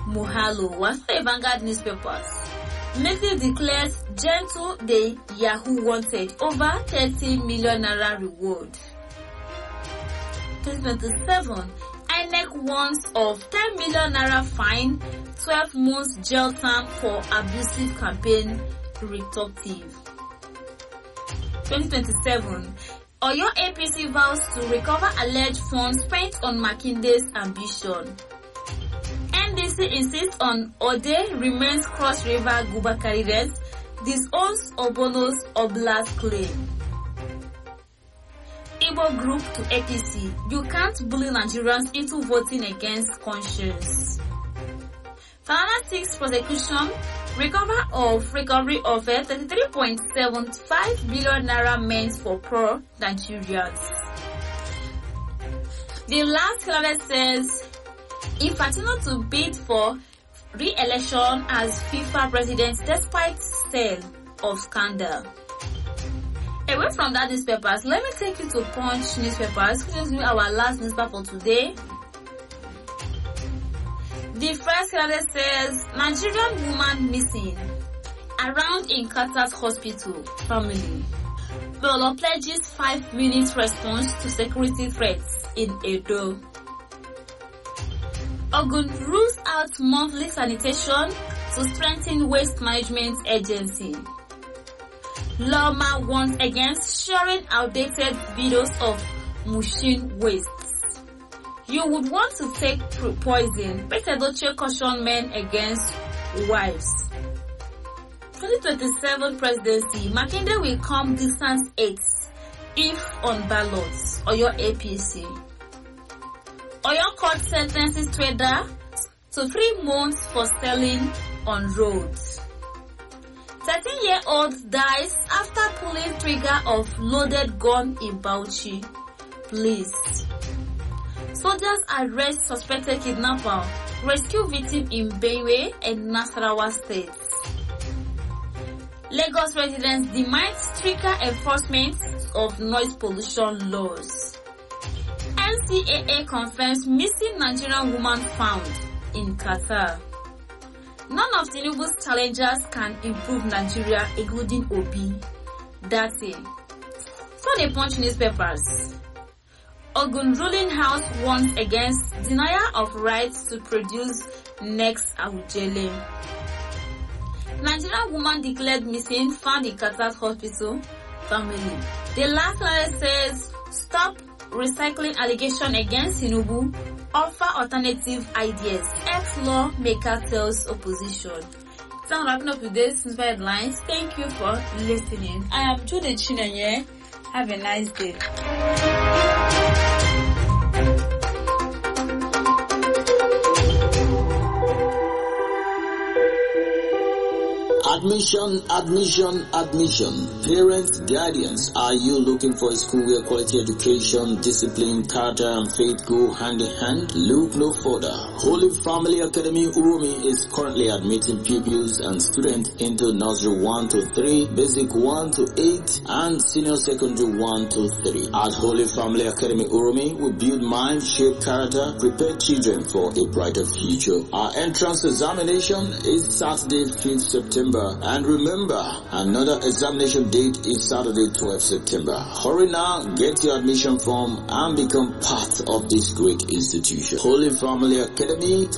Muhalo was a Vanguard newspapers. Neatly declares Gentle the Yahoo wanted over 30 million naira reward. 2027, INEC warns of 10 million naira fine, 12 months jail term for abusive campaign reductive. 2027, Oyo APC vows to recover alleged funds spent on Makinde's ambition. NDC insists on Ode remains Cross River Guba candidates, disowns Obono's Oblast claim. Igbo group to APC, you can't bully Nigerians into voting against conscience. Fanana 6 prosecution, recovery of 33.75 billion naira meant for poor Nigerians. The last candidate says, Infantino to bid for re-election as FIFA president despite sale of scandal. Away from that newspapers, let me take you to Punch newspapers, which is our last newspaper for today. The first headline says, Nigerian woman missing. Around in Qatar's hospital, family. Bolo pledges 5 minutes response to security threats in Edo. Ogun rules out monthly sanitation to strengthen waste management agency. Lawma warns against sharing outdated videos of Mushin wastes. You would want to take poison. Petedoche caution men against wives. 2027 presidency, Makinde will come distance 8 if on ballots or your APC. Oyo court sentences trader to 3 months for selling on roads. 13-year-old dies after pulling trigger of loaded gun in Bauchi. Police. Soldiers arrest suspected kidnapper. Rescue victim in Benue and Nasarawa states. Lagos residents demand stricter enforcement of noise pollution laws. NCAA confirms missing Nigerian woman found in Qatar. None of Tinubu's challengers can improve Nigeria, including Obi. That's it. So they Punch newspapers. Ogun ruling house warns against denial of rights to produce next Awujele. Nigerian woman declared missing, found in Qatar's hospital, family. The last line says, stop recycling allegation against Tinubu, offer alternative ideas. Ex-lawmaker tells opposition. So I'm wrapping up today's inspired lines. Thank you for listening. I am Jude Chinenye. Have a nice day. Admission. Parents, guardians, are you looking for a school where quality education, discipline, character, and faith go hand in hand? Look no further. Holy Family Academy Urumi is currently admitting pupils and students into nursery 1 to 3, basic 1 to 8, and senior secondary 1 to 3. At Holy Family Academy Urumi, we build mind, shape character, prepare children for a brighter future. Our entrance examination is Saturday, 5th September. And remember, another examination date is Saturday, 12th September. Hurry now, get your admission form and become part of this great institution. Holy Family Academy,